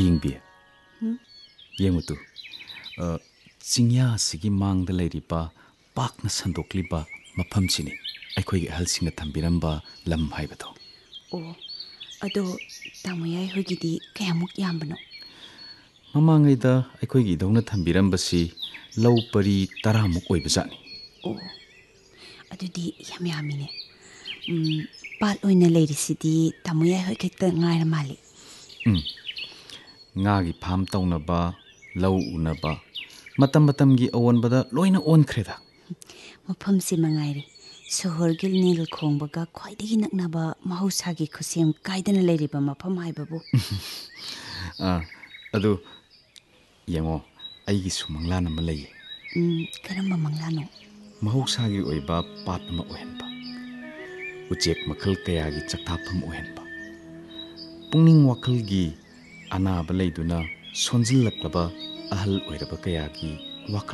ꯑꯌꯤꯡꯕꯤ ꯌꯦꯡꯉꯨꯇꯨ ꯆꯤꯡꯌꯥ ꯑꯁꯤꯒꯤ ꯃꯥꯡꯗ ꯂꯩꯔꯤꯕ ꯄꯥꯛꯅ ꯁꯟꯗꯣꯛꯂꯤꯕ ꯃꯐꯝꯁꯤꯅꯤ ꯑꯩꯈꯣꯏꯒꯤ ꯑꯍꯜꯁꯤꯡꯅ ꯊꯝꯕꯤꯔꯝꯕ ꯂꯝ ꯍꯥꯏꯕꯗꯣ ꯑꯣ ꯑꯗꯣ ꯇꯥꯃꯣꯌꯥꯏ ꯍꯣꯏꯒꯤꯗꯤ ꯀꯌꯥꯃꯨꯛ ꯌꯥꯝꯕꯅꯣ ꯃꯃꯥꯡꯉꯩꯗ ꯑꯩꯈꯣꯏꯒꯤ ꯏꯙꯧꯅ ꯊꯝꯕꯤꯔꯝꯕꯁꯤ ꯂꯧ ꯄꯔꯤ 10ꯃꯨꯛ ꯑꯣꯏꯕꯖꯥꯠꯅꯤ ꯑꯣ ꯑꯗꯨꯗꯤ ꯌꯥꯝ ꯌꯥꯝꯃꯤꯅꯦ ꯄꯥꯠ ꯑꯣꯏꯅ ꯂꯩꯔꯤꯁꯤꯗꯤ ꯇꯥꯃꯣꯌꯥꯏ ꯍꯣꯏ ꯈꯛꯇ ꯉꯥꯏꯔ ꯃꯥꯜꯂꯤ ꯉꯥꯒꯤ ꯐꯥꯝ ꯇꯧꯅꯕ ꯂꯧ ꯎꯅꯕ ꯃꯇꯝ ꯃꯇꯝꯒꯤ ꯑꯑꯣꯟꯕꯗ ꯂꯣꯏꯅ ꯑꯣꯟꯈ꯭ꯔꯦꯗ ꯃꯐꯝꯁꯤ ꯃꯉꯥꯏꯔꯦ ꯁꯣꯍꯣꯔꯒꯤ ꯅꯤꯜ ꯈꯣꯡꯕꯒ ꯈ꯭ꯋꯥꯏꯗꯒꯤ ꯅꯛꯅꯕ ꯃꯍꯧꯁꯥꯒꯤ ꯈꯨꯠꯁꯦꯝ ꯀꯥꯏꯗꯅ ꯂꯩꯔꯤꯕ ꯃꯐꯝ ꯍꯥꯏꯕꯕꯨ ꯑꯗꯨ ꯌꯦꯡꯉꯣ ꯑꯩꯒꯤꯁꯨ ꯃꯪꯂꯥꯟ ꯑꯃ ꯂꯩꯌꯦ ꯀꯔꯝꯕ ꯃꯪꯂꯥꯟꯅꯣ ꯃꯍꯧꯁꯥꯒꯤ ꯑꯣꯏꯕ ꯄꯥꯠ ꯑꯃ ꯑꯣꯏꯍꯟꯕ ꯎꯆꯦꯛ ꯃꯈꯜ ꯀꯌꯥꯒꯤ ꯆꯥꯛꯊꯥꯐꯝ ꯑꯣꯏꯍꯟꯕ ꯄꯨꯛꯅꯤꯡ ꯋꯥꯈꯜꯒꯤ ꯑꯅꯥꯕ ꯂꯩꯗꯨꯅ ꯁꯣꯟꯖꯤꯜꯂꯛꯂꯕ ꯑꯍꯜ ꯑꯣꯏꯔꯕ ꯀꯌꯥꯒꯤ ꯋꯥꯈꯜ